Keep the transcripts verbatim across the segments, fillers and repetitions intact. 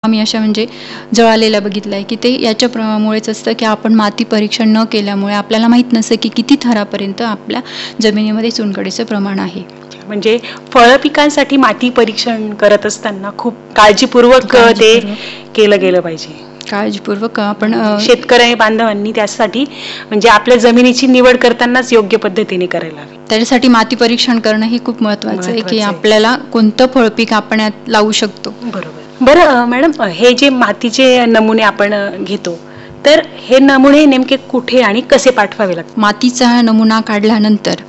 मी अशा म्हणजे जळालेल्या बघितल्या आहे की ते याच्यामुळेच असतं की आपण माती परीक्षण न केल्यामुळे आपल्याला माहीत नसतं की किती थरापर्यंत आपल्या जमिनीमध्ये चुनखडीचं प्रमाण आहे. म्हणजे फळ पिकांसाठी माती परीक्षण करत असताना खूप काळजीपूर्वक ते केलं गेलं पाहिजे. काळजीपूर्वक आपण शेतकरी बांधवांनी त्यासाठी म्हणजे आपल्या जमिनीची निवड करतानाच योग्य पद्धतीने करायला हवी. त्याच्यासाठी माती परीक्षण करणं हे खूप महत्वाचं आहे की आपल्याला कोणतं फळपीक आपण यात लावू शकतो. बरोबर. बरं मॅडम, हे जे मातीचे नमुने आपण घेतो तर हे नमुने नेमके कुठे आणि कसे पाठवावे लागतात? मातीचा नमुना काढल्यानंतर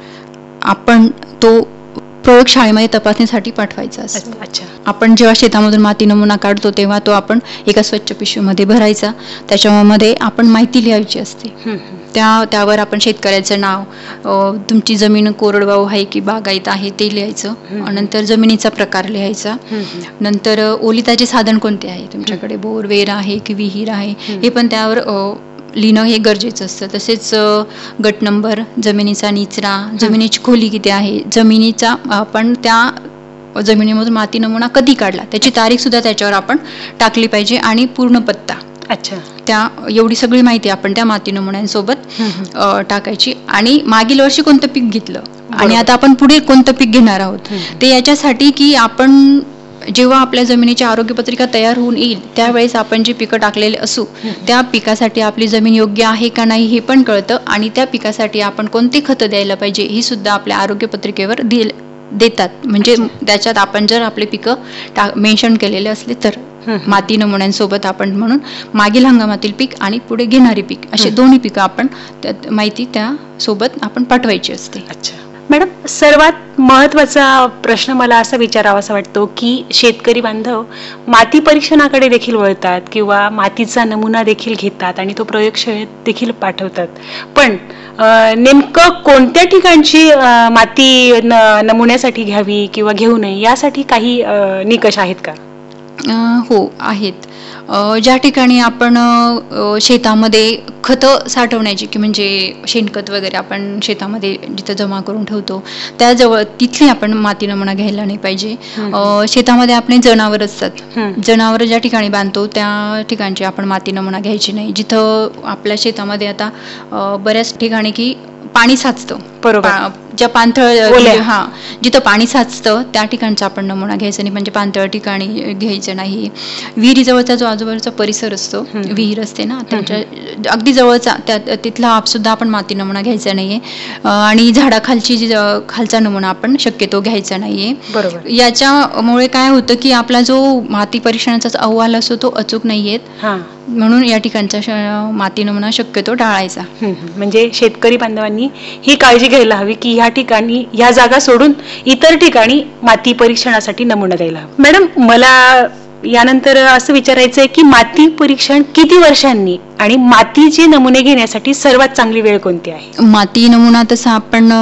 आपण तो प्रयोगशाळेमध्ये तपासणीसाठी पाठवायचा असतो. अच्छा. आपण जेव्हा शेतामधून माती नमुना काढतो तेव्हा तो आपण एका स्वच्छ पिशवीमध्ये भरायचा. त्याच्यामध्ये आपण माहिती लिहायची असते. त्या त्यावर आपण शेतकऱ्याचं नाव, तुमची जमीन कोरडवाहू आहे की बागायत आहे ते लिहायचं. नंतर जमिनीचा प्रकार लिहायचा. नंतर ओलिताचे साधन कोणते आहे तुमच्याकडे, बोर वेर आहे की विहीर आहे हे पण त्यावर लिहिणं हे गरजेचं असतं. तसेच गट नंबर, जमिनीचा निचरा, जमिनीची खोली किती आहे, जमिनीचा आपण त्या जमिनीमधून माती नमुना कधी काढला त्याची तारीख सुद्धा त्याच्यावर आपण टाकली पाहिजे आणि पूर्ण पत्ता. अच्छा. त्या एवढी सगळी माहिती आपण त्या माती नमुन्यांसोबत टाकायची. आणि मागील वर्षी कोणतं पीक घेतलं आणि आता आपण पुढे कोणतं पीक घेणार आहोत ते याच्यासाठी की आपण जेव्हा आपल्या जमिनीची आरोग्य पत्रिका तयार होऊन येईल त्यावेळेस आपण जी पिकं टाकलेले असू त्या पिकासाठी आपली जमीन योग्य आहे का नाही हे पण कळतं. आणि त्या पिकासाठी आपण कोणती खतं द्यायला पाहिजे ही सुद्धा आपल्या आरोग्य पत्रिकेवर देतात. म्हणजे त्याच्यात आपण जर आपले पिकं टा मेन्शन केलेले असले तर माती नमुन्यांसोबत आपण म्हणून मागील हंगामातील पीक आणि पुढे घेणारी पीक असे दोन्ही पिकं आपण त्यात माहिती त्या सोबत आपण पाठवायची असते. अच्छा मॅडम, सर्वात महत्त्वाचा प्रश्न मला असा विचारावासा वाटतो की शेतकरी बांधव माती परीक्षणाकडे देखील वळतात किंवा मातीचा नमुना देखील घेतात आणि तो प्रयोगशाळेत देखील पाठवतात. पण नेमकं कोणत्या ठिकाणची माती नमुन्यासाठी घ्यावी किंवा घेऊ नये यासाठी काही निकष आहेत का? हो आहेत. ज्या ठिकाणी आपण शेतामध्ये खतं साठवण्याची की म्हणजे शेणखत वगैरे आपण शेतामध्ये जिथं जमा करून ठेवतो त्याजवळ तिथली आपण माती नमुना घ्यायला नाही पाहिजे. शेतामध्ये आपले जनावर असतात, जनावर ज्या ठिकाणी बांधतो त्या ठिकाणची आपण माती नमुना घ्यायची नाही. जिथं आपल्या शेतामध्ये आता बऱ्याच ठिकाणी की पाणी साचतं, बरोबर, ज्या पाणथळ हा जिथं पाणी साचतं त्या ठिकाणचा आपण नमुना घ्यायचा नाही, म्हणजे पाणथळ ठिकाणी घ्यायचं नाही. विहिरीजवळचा जो आजूबाजूचा परिसर असतो, विहीर असते ना त्यांच्या अगदी जवळचा त्या तिथला सुद्धा आपण माती नमुना घ्यायचा नाहीये. आणि झाडाखालची जी खालचा नमुना आपण शक्यतो घ्यायचा नाहीये. बरोबर. याच्यामुळे काय होतं की आपला जो माती परीक्षणाचा अहवाल असतो तो अचूक नाहीयेत, म्हणून या ठिकाणचा माती नमुना शक्यतो टाळायचा. म्हणजे शेतकरी बांधवांनी ही काळजी घ्यायला हवी की ह्या ठिकाणी ह्या जागा सोडून इतर ठिकाणी माती परीक्षणासाठी नमुना द्यायला हवा. मॅडम, मला यानंतर असं विचारायचं आहे की माती परीक्षण किती वर्षांनी आणि मातीचे नमुने घेण्यासाठी सर्वात चांगली वेळ कोणती आहे? माती नमुना तसा आपण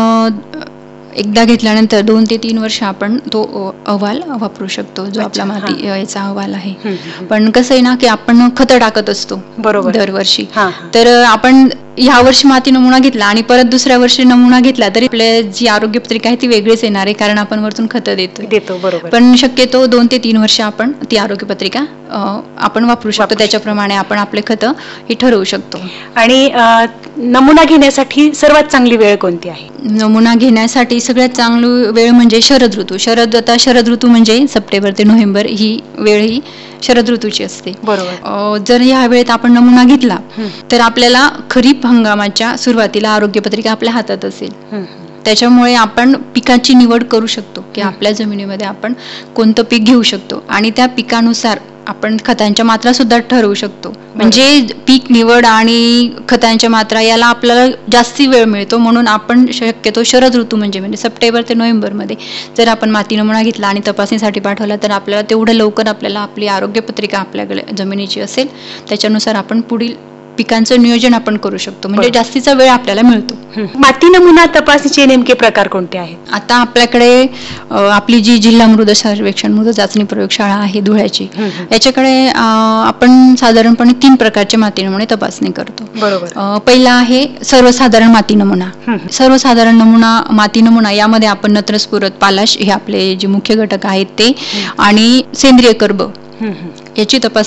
एकदा घेतल्यानंतर दोन ते तीन वर्ष आपण तो अहवाल वापरू शकतो जो आपला माती याचा अहवाल आहे. पण कसं आहे ना की आपण खतं टाकत असतो बरोबर दरवर्षी, तर आपण ह्या वर्षी माती नमुना घेतला आणि परत दुसऱ्या वर्षी नमुना घेतला तरी आपल्या जी आरोग्य पत्रिका आहे ती वेगळीच येणार आहे, कारण आपण वरतून खतं देतो देतो बरोबर. पण शक्यतो दोन ते तीन वर्ष आपण ती आरोग्य पत्रिका आपण वापरू शकतो, त्याच्याप्रमाणे आपण आपले खतं हे ठरवू शकतो. आणि नमुना घेण्यासाठी सर्वात चांगली वेळ कोणती आहे? नमुना घेण्यासाठी सगळ्यात चांगली वेळ म्हणजे शरद ऋतू. शरद आता शरद ऋतू म्हणजे सप्टेंबर ते नोव्हेंबर ही वेळ ही शरद ऋतूची असते. बरोबर. जर या वेळेत आपण नमुना घेतला तर आपल्याला खरीप हंगामाच्या सुरुवातीला आरोग्य पत्रिका आपल्या हातात असेल, त्याच्यामुळे आपण पिकाची निवड करू शकतो की आपल्या जमिनीमध्ये आपण कोणतं पीक घेऊ शकतो आणि त्या पिकानुसार आपण खतांच्या मात्रा सुद्धा ठरवू शकतो. म्हणजे पीक निवड आणि खतांच्या मात्रा याला आपल्याला जास्ती वेळ मिळतो, म्हणून आपण शक्यतो शरद ऋतू म्हणजे म्हणजे सप्टेंबर ते नोव्हेंबर मध्ये जर आपण माती नमुना घेतला आणि तपासणीसाठी पाठवला तर आपल्याला तेवढं लवकर आपल्याला आपली आरोग्य पत्रिका आपल्याकडे जमिनीची असेल त्याच्यानुसार आपण पुढील पिकांचं नियोजन आपण करू शकतो, म्हणजे जास्तीचा वेळ आपल्याला मिळतो. माती नमुना तपासणीचे नेमके प्रकार कोणते आहेत? आता आपल्याकडे आपली जी जिल्हा मृदा सर्वेक्षण मृदा चाचणी प्रयोगशाळा आहे धुळ्याची, याच्याकडे आपण साधारणपणे तीन प्रकारचे माती नमुने तपासणी करतो. बरोबर. पहिला आहे सर्वसाधारण माती नमुना. सर्वसाधारण नमुना माती नमुना यामध्ये आपण नत्र, स्फुरद, पालाश हे आपले जे मुख्य घटक आहेत ते आणि सेंद्रिय कर्ब याची तपासणी